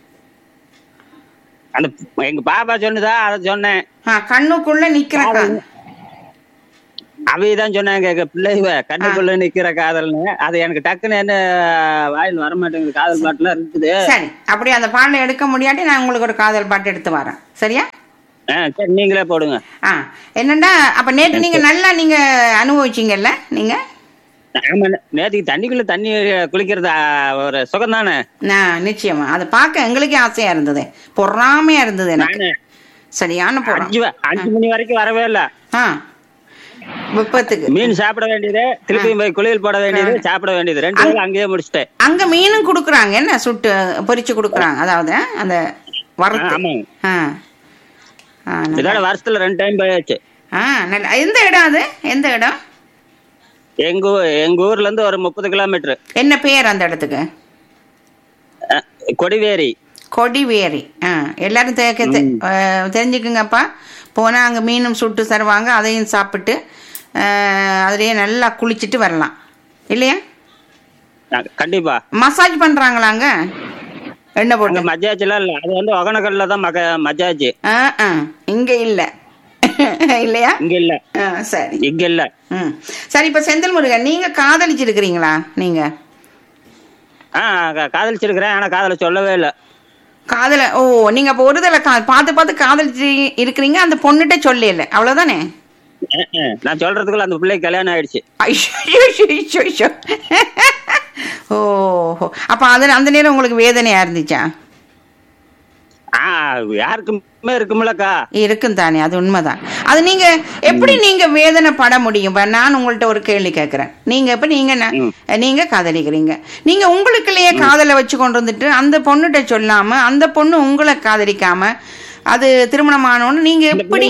S4: அந்த எங்க பாப்பா சொன்னதா அத சொன்னேன்.
S1: கண்ணுக்குள்ள நிக்கிற காதல்.
S4: அவைதான் சொன்னாங்க பிள்ளைவ கண்ணுக்குள்ள நிக்கிற காதல்னு. அது எனக்கு டக்குன்னு என்ன வாயில் வர மாட்டேங்குது. காதல் பாட்டுலாம் இருக்குது.
S1: சரி, அப்படி அந்த பாடலை எடுக்க முடியாட்டி நான் உங்களுக்கு ஒரு காதல் பாட்டு எடுத்து வரேன். சரியா?
S4: சரி, நீங்களே போடுங்க.
S1: என்னண்டா அப்ப நேற்று நீங்க நல்லா நீங்க அனுபவிச்சீங்கல்ல நீங்க?
S4: ஆமா, நேற்றுக்கு தண்ணிக்குள்ள தண்ணி குளிக்கிறது ஒரு சுகம் தானே.
S1: நிச்சயமா அதை பார்க்க எங்களுக்கே ஆசையா இருந்தது, பொறாமையா இருந்தது எனக்கு. சரியான
S4: 5 மணி வரைக்கும் வரவே இல்ல.
S1: வெப்பத்துக்கு
S4: மீன் சாப்பிட வேண்டியது, திருப்பி போய் குளியல் போட வேண்டியது, சாப்பிட வேண்டியது, 2 நாள் அங்கேயே முடிச்சிட்டேன்.
S1: அங்க மீனும் குடுக்குறாங்க, என்ன சுட்டு பொரிச்சு குடுக்குறாங்க. அதாவது அந்த வறுத்து.
S4: இதோட வருஷத்துல 2 டைம் போயாச்சு.
S1: எந்த இடம் அது? எந்த இடம்?
S4: எங்க ஊர்ல இருந்து ஒரு 30 கிலோமீட்டர்.
S1: என்ன பேர் அந்த இடத்துக்கு?
S4: கொடிவேரி.
S1: கொடிவேரி. எல்லாரும் தெரிஞ்சுக்குங்கப்பா. போனா அங்க மீனும் சுட்டு தருவாங்க, அதையும் சாப்பிட்டு அதுலயே நல்லா குளிச்சுட்டு வரலாம் இல்லையா?
S4: கண்டிப்பா.
S1: மசாஜ் பண்றாங்களாங்க? என்ன போட்டு?
S4: மஜாஜ் எல்லாம் இல்ல, அது வந்து ஒகனக்கல்ல தான் மஜாஜ்.
S1: இங்க இல்ல இல்லையா?
S4: இங்க இல்ல.
S1: சரி,
S4: இங்க இல்ல.
S1: சரி, இப்ப செந்தில் முருகன், நீங்க காதலிச்சிருக்கிறீங்களா? நீங்க
S4: காதலிச்சிருக்கிறேன், ஆனா காதல சொல்லவே இல்ல.
S1: காதல நீங்க அப்ப ஒரு தடவை பார்த்து காதலிச்சு இருக்கிறீங்க, அந்த பொண்ணுகிட்ட சொல்லல, அவ்வளவுதானே?
S4: நான் சொல்றதுக்குள்ள அந்த பிள்ளைக்கு கல்யாணம் ஆயிடுச்சு.
S1: ஓஹோ, அப்ப அந்த நேரம் உங்களுக்கு வேதனையா இருந்துச்சா?
S4: யாருக்குமே இருக்கும்லக்கா.
S1: இருக்கும் தானே, அது உண்மைதான். அது நீங்க எப்படி நீங்க வேதனை பட முடியும்? நான் உங்கள்ட்ட ஒரு கேள்வி கேட்கிறேன். நீங்க இப்ப நீங்க காதலிக்கிறீங்க, நீங்க உங்களுக்குள்ளேயே காதலை வச்சு கொண்டு வந்துட்டு அந்த பொண்ணுகிட்ட சொல்லாம அந்த பொண்ணு உங்களை காதலிக்காம அது திருமணம் ஆனோன்னு நீங்க எப்படி?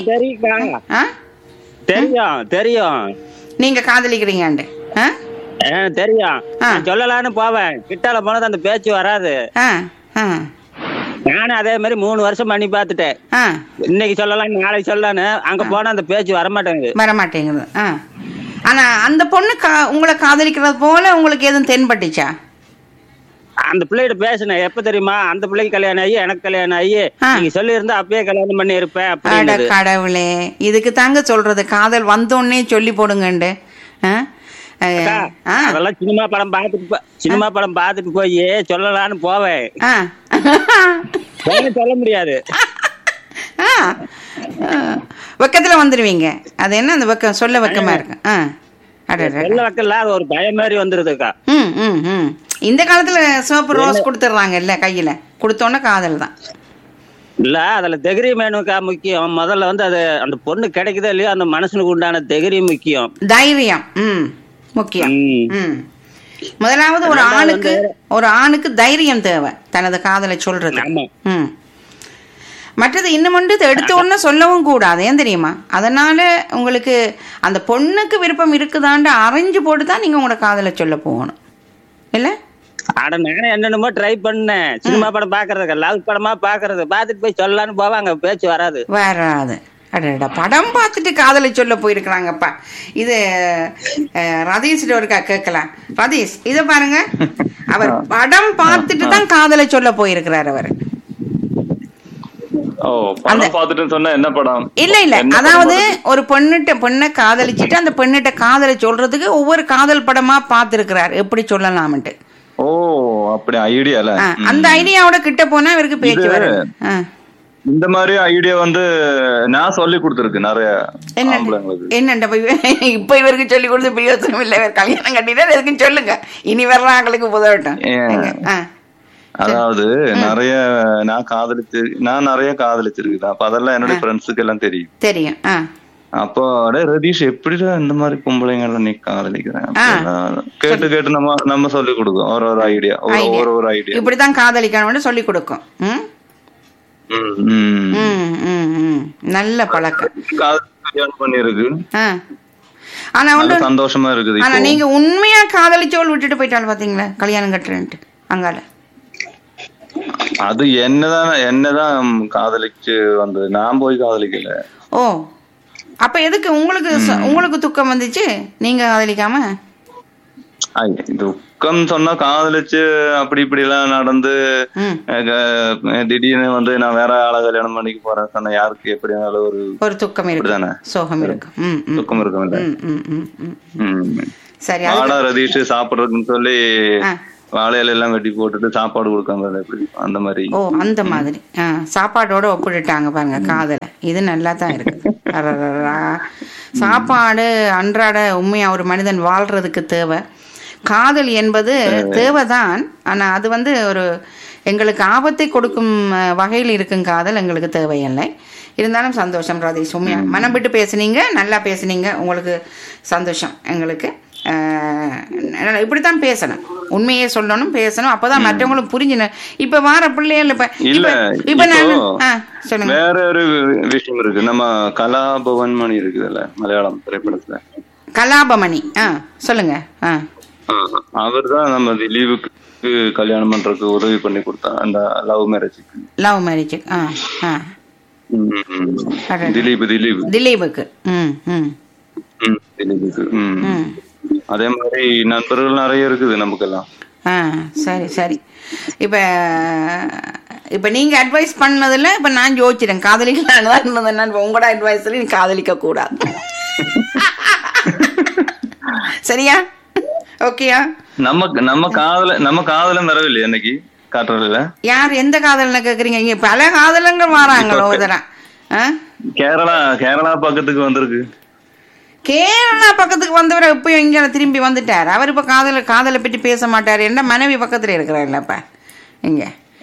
S4: தெரியும்
S1: நீங்க காதலிக்கிறீங்க
S4: தெரியும். சொல்லலான்னு போவேன், கிட்டால போனது அந்த பேச்சு வராது. நானும் அதே மாதிரி 3 வருஷம் பண்ணி பார்த்துட்டேன். இன்னைக்கு சொல்லலாம், நாளைக்கு சொல்லலான்னு அங்க போனா அந்த பேச்சு வரமாட்டேங்குது. ஆனா அந்த பொண்ணு உங்களை காதலிக்கிறது போல உங்களுக்கு எதுவும் தென்பட்டுச்சா? அந்த பிள்ளைகிட்ட பேசினேன். எப்ப தெரியுமா? அந்த பிள்ளைக்கு கல்யாணம் ஆகி எனக்கு கல்யாணம் ஆகி நீங்க சொல்லி இருந்தா அப்பயே கல்யாணம் பண்ணி இருப்பேன் அப்படின்னு.
S1: கடவுளே, இதுக்கு தாங்க சொல்றது, காதல் வந்தோடனே சொல்லி போடுங்கண்டு.
S4: அதெல்லாம் சினிமா படம் பார்த்துட்டு போய் சொல்லலான்னு போவேன், சொல்ல முடியாது.
S1: வெக்கத்துல வந்துருவீங்க. அது என்ன அந்த வெக்கம்? சொல்ல வெக்கமா இருக்கு.
S4: சொல்ல வெக்கல, அது ஒரு பயம் மாதிரி வந்துருதுக்கா.
S1: இந்த காலத்துல சிவப்பு ரோஸ் கொடுத்துடுறாங்க இல்ல, கையில கொடுத்தோன்னா காதல் தான்
S4: இல்ல. அதுல தைரியம் வேணுக்கா முக்கியம். முதல்ல வந்து அது அந்த பொண்ணு கிடைக்குதோ இல்லையோ, அந்த மனசுக்கு உண்டான தைரியம் முக்கியம்.
S1: தைரியம் முக்கியம். முதலாவது ஒரு ஆணுக்கு தைரியம் தேவை, தனது காதலை சொல்றது. மற்றது இன்னும் எடுத்த உடனே சொல்லவும் கூடாது, ஏன் தெரியுமா? அதனால உங்களுக்கு அந்த பொண்ணுக்கு விருப்பம் இருக்குதான்னு அரைஞ்சு போட்டுதான் நீங்க உங்களோட காதலை சொல்ல போகணும் இல்ல?
S4: நானே என்னென்னமோ ட்ரை பண்ணேன். சினிமா படம் பாக்குறது, லவ் படமா பாக்குறது, பாத்துட்டு போய் சொல்லலான்னு போவாங்க, பேச்சு வராது.
S1: படம் பார்த்துட்டு காதலை சொல்ல போயிருக்கிறாங்கப்பா. இது ரதீஷ் ஒருக்கா கேட்கலாம். ரதீஷ், இத பாருங்க, அவர் படம் பார்த்துட்டு தான் காதலை சொல்ல போயிருக்கிறார் அவர். இல்ல, அதாவது ஒரு பொண்ணை காதலிச்சுட்டு அந்த பெண்ணிட்ட காதலை சொல்றதுக்கு ஒவ்வொரு காதல் படமா பார்த்திருக்கிறார், எப்படி சொல்லலாம்ட்டு. அந்த ஐடியாவோட கிட்ட போனா இவருக்கு பேச்சு வரும்.
S3: இந்த மாதிரி ஐடியா வந்து நான் சொல்லி கொடுத்துருக்கு நிறைய.
S1: என்னண்டா இப்ப இவருக்கு சொல்லி கொடுத்து பிரயோசனம் இல்ல, இவர் கல்யாணம் கட்டினா எதுக்குன்னு சொல்லுங்க, இனி வர்றவங்களுக்கு உதவட்டும்.
S3: அதாவது நான் நிறைய காதலிச்சிருக்கேன். அப்ப அதெல்லாம் என்னுடைய ஃப்ரெண்ட்ஸுக்கு எல்லாம் தெரியும். அப்போ ரதீஷ் எப்படிடா இந்த மாதிரி பொம்பளைங்க எல்லாம் நீ காதலிக்கிறேன் கேட்டு கேட்டு நம்ம சொல்லி கொடுக்கும் ஒரு ஐடியா, ஒரு ஐடியா
S1: இப்படிதான் காதலிக்கணும்னு சொல்லி கொடுக்கும். நல்ல பழக்கம்.
S3: கல்யாணம் பண்ணிருக்கு,
S1: ஆனா
S3: சந்தோஷமா இருக்குது.
S1: ஆனா நீங்க உண்மையா காதலிச்சோள் விட்டுட்டு போயிட்டாலும் பாத்தீங்களா, கல்யாணம் கட்டுறேன்ட்டு அங்கால.
S3: அது என்னதான் காதலிச்சு வந்தது, நான் போய் காதலிக்கல.
S1: அப்ப எதுக்கு உங்களுக்கு துக்கம் வந்துச்சு நீங்க காதலிக்காம?
S3: துக்கம் சொன்னா காதலிச்சு அப்படி இப்படி எல்லாம் நடந்து திடீர்னு வந்து நான் வேற ஆளை கல்யாணம் பண்ணிக்க போறேன் சொன்ன யாருக்கு எப்படி
S1: ஒரு துக்கம் இருக்கு தானே, சோகம் இருக்கும்,
S3: துக்கம் இருக்கும். சரி, ரதீஷ் சாப்பிடுறதுன்னு சொல்லி வாழையில எல்லாம் வெட்டி போட்டுட்டு சாப்பாடு கொடுக்காங்க அந்த மாதிரி.
S1: ஓ, அந்த மாதிரி சாப்பாடோட ஒப்பிட்டுட்டாங்க பாருங்க காதல. இது நல்லா தான் இருக்கு. சாப்பாடு அன்றாட உண்மையா ஒரு மனிதன் வாழ்றதுக்கு தேவை. காதல் என்பது தேவைதான். ஆனா அது வந்து ஒரு எங்களுக்கு ஆபத்தை கொடுக்கும் வகையில் இருக்கும் காதல் எங்களுக்கு தேவையில்லை. இருந்தாலும் சந்தோஷம் ரதீஷ், உண்மையா மனம் விட்டு பேசுனீங்க, நல்லா பேசுனீங்க, உங்களுக்கு சந்தோஷம். எங்களுக்கு இப்படித்தான் பேசணும், உண்மையே சொல்லணும், பேசணும், அப்பதான் மற்றவங்களும் புரிஞ்சணும். இப்ப வார பிள்ளைகள் இப்ப நான் சொல்லுங்க.
S3: வேற ஒரு விஷயம் இருக்கு, நம்ம கலாபவன் மணி இருக்குதுல்ல மலையாளம் திரைப்படத்துல,
S1: கலாபமணி சொல்லுங்க.
S3: அவர் தான் நம்ம திலீபுக்கு கல்யாணம் பண்றதுக்கு உதவி பண்ணி கொடுத்தாங்க, அந்த லவ் மேரேஜுக்கு. திலீபுக்கு அதே மாதிரி நண்பர்கள் நிறைய இருக்குது நமக்கெல்லாம்.
S1: சரி சரி. இப்ப நீங்க அட்வைஸ் பண்ணதுல இப்ப நான் யோசிச்சிட்டேன், காதலிக்கலாம். உங்களோட அட்வைஸ்ல நீ காதலிக்க கூடாது. சரியா? ஓகேயா?
S3: நம்ம காதல வரவில்லை என்னைக்கு காட்டுறதுல.
S1: யார் எந்த காதல்னு கேக்குறீங்க? இங்க பல காதலங்கள் வராங்களோ.
S3: கேரளா பக்கத்துக்கு வந்திருக்கு.
S1: கேரளா பக்கத்துக்கு வந்தவரை இப்ப இங்க திரும்பி வந்துட்டார். அவர் இப்ப காதலை பற்றி பேச மாட்டாரு. என்ன மனைவி பக்கத்துல இருக்கிறாருல்ல இப்ப இங்க.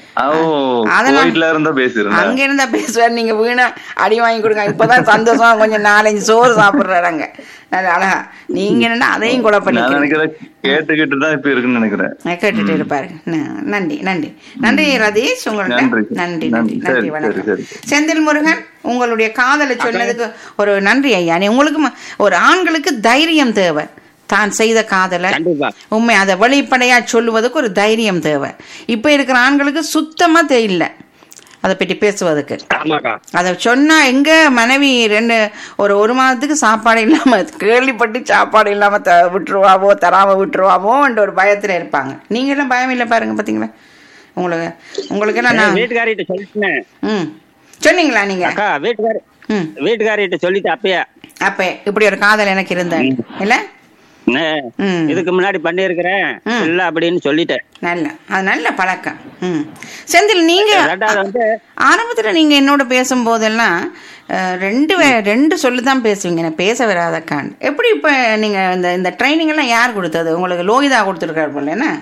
S1: அங்க இருந்தா பேசுவார். நீங்க வீணா அடி வாங்கி கொடுங்க. இப்பதான் சந்தோஷம், கொஞ்சம் 4-5 சோறு சாப்பிடுறாங்க. அழகா நீங்க என்ன அதையும் கூட பண்ணி
S3: கேட்டுக்கிட்டுதான் இப்ப இருக்குன்னு நினைக்கிறேன்.
S1: கேட்டுட்டு இருப்பாரு. நன்றி நன்றி நன்றி ரதீஷ், உங்களுக்கு நன்றி நன்றி நன்றி. வணக்கம். செந்தில் முருகன், உங்களுடைய காதலை சொன்னதுக்கு ஒரு நன்றி ஐயா. உங்களுக்கு ஒரு ஆண்களுக்கு தைரியம் தேவை. தான் செய்த காதலை உண்மை அதை வெளிப்படையா சொல்லுவதுக்கு ஒரு தைரியம் தேவை. இப்ப இருக்கிற ஆண்களுக்கு சுத்தமா தெரியல அதை பற்றி பேசுவதுக்கு. அதை சொன்னா எங்க மனைவி ஒரு மாதத்துக்கு சாப்பாடு இல்லாம கேள்விப்பட்டு சாப்பாடு இல்லாம விட்டுருவாவோ தராம விட்டுருவாவோ என்ற ஒரு பயத்துல இருப்பாங்க. நீங்க எல்லாம் பயம் இல்லை பாருங்க, பாத்தீங்களா? உங்களுக்கு எல்லாம் நான்
S4: வீட்டுக்காரிட்ட சொல்லிட்டேன்.
S1: சொன்னீங்களா நீங்க?
S4: வீட்டுக்காரிட்ட சொல்லிட்டு அப்ப
S1: இப்படி ஒரு காதல் எனக்கு இருந்தேன் இல்ல,
S4: இதுக்கு முன்னாடி பண்ணிருக்கிறேன் இல்ல அப்படின்னு சொல்லிட்டேன்.
S1: நல்ல பழக்கம். செந்தில், நீங்க ஆரம்பத்துல நீங்க என்னோட பேசும் போதெல்லாம் ரெண்டு சொல்லுதான் பேசுவீங்க, பேச வராதக்கான். எப்படி இப்ப நீங்க இந்த ட்ரைனிங் எல்லாம் யார் கொடுத்தது உங்களுக்கு? லோகிதா கொடுத்துருக்காரு போல. என்ன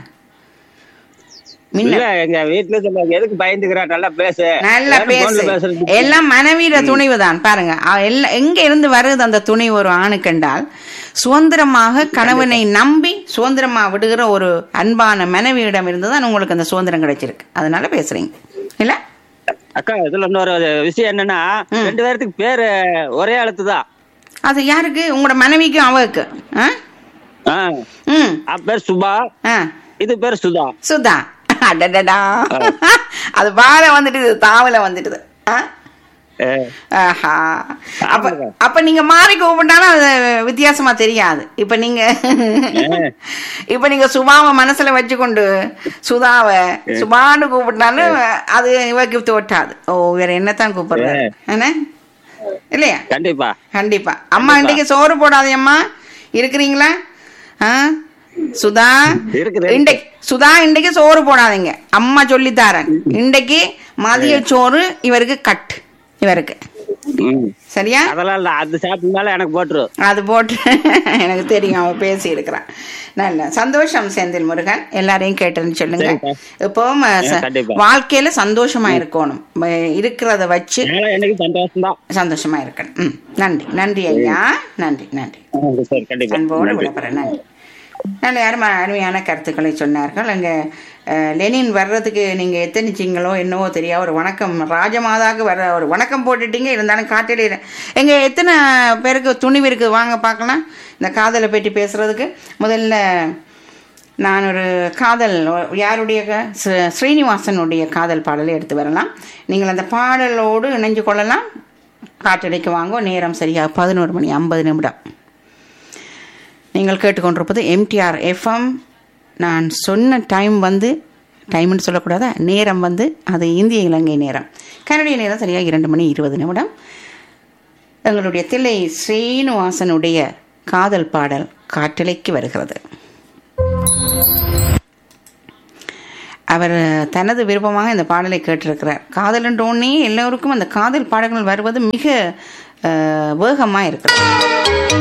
S4: எங்க வீட்டுல எதுக்கு பயந்துக்கிறா? நல்லா பேசு,
S1: எல்லாம் மனைவியில துணிவுதான் பாருங்க. எங்க இருந்து வருது அந்த துணிவு ஒரு ஆணுக்கென்றால், சுதந்திரமாக கணவனை நம்பி சுதந்திரமா விடுகிற ஒரு அன்பான மனைவியிடம் இருந்துதான் உங்களுக்கு அந்த சுதந்திரம் கிடைச்சிருக்கு. அதனால பேசுறீங்க இல்ல
S4: அக்கா? இதுல இன்னொரு விஷயம் என்னன்னா, 2 பேருக்கு பேரு ஒரே எழுத்துதான்.
S1: அது யாருக்கு? உங்களோட மனைவிக்கும் அவருக்கு.
S4: பேர் சுபா, இது பேர் சுதா.
S1: சுதா, அடடா, அது பால வந்துட்டு தாவல வந்துட்டு. அப்ப நீங்க மாறி கூப்பிட்டாலும் அது வித்தியாசமா தெரியாது. இப்ப நீங்க சுபாவை மனசுல வச்சுக்கொண்டு சுபான்னு கூப்பிட்டாலும் அது இவருக்கு தோட்டாது. ஓ, வேற என்னத்தான் கூப்பிடுறாரு என்ன இல்லையா?
S4: கண்டிப்பா
S1: கண்டிப்பா. அம்மா இன்னைக்கு சோறு போடாதே அம்மா, இருக்கிறீங்களா? சுதா இன்றைக்கு சோறு போடாதீங்க, அம்மா சொல்லித்தாரன். இன்றைக்கு மதிய சோறு இவருக்கு கட், இவருக்கு சரியா?
S4: அதெல்லாம் அது சாப்பிட்டாலும் எனக்கு போட்டுரு.
S1: அது போட்டு எனக்கு தெரியும், அவன் பேசி இருக்கிறான். நல்ல சந்தோஷம் செந்தில் முருகன், எல்லாரையும் கேட்டுன்னு சொல்லுங்க. இப்போ வாழ்க்கையில சந்தோஷமா இருக்கணும், இருக்கிறத வச்சு சந்தோஷமா இருக்கணும். நன்றி நன்றி ஐயா, நன்றி நன்றி. அன்போடு விளம்பரம். நன்றி. நல்ல அருமையான கருத்துக்களை சொன்னார்கள். அங்கே லெனின் வர்றதுக்கு நீங்கள் எத்தனைச்சிங்களோ என்னவோ தெரியா, ஒரு வணக்கம் ராஜமாதாவுக்கு வர ஒரு வணக்கம் போட்டுட்டீங்க. இருந்தாலும் காட்டில எங்கே எத்தனை பேருக்கு துணிவு இருக்குது? வாங்க பார்க்கலாம் இந்த காதலை பற்றி பேசுகிறதுக்கு. முதல்ல நான் ஒரு காதல், யாருடைய ஸ்ரீனிவாசனுடைய காதல் பாடலை எடுத்து வரலாம். நீங்கள் அந்த பாடலோடு இணைஞ்சு கொள்ளலாம். காற்றடைக்கு வாங்கோ. நேரம் சரியாக 11:50. நீங்கள் கேட்டுக்கொண்டிருப்பது எம்டிஆர் எஃப்எம். நான் சொன்ன டைம் வந்து டைம்னு சொல்லக்கூடாதா, நேரம் வந்து அது இந்திய இலங்கை நேரம். கனடிய நேரம் சரியாக 2:20. எங்களுடைய தில்லை ஸ்ரீனிவாசனுடைய காதல் பாடல் காற்றலைக்கு வருகிறது. அவர் தனது விருப்பமாக இந்த பாடலை கேட்டிருக்கிறார். காதல் என்றோன்னே எல்லோருக்கும் அந்த காதல் பாடல்கள் வருவது மிக வேகமாக இருக்கிறது.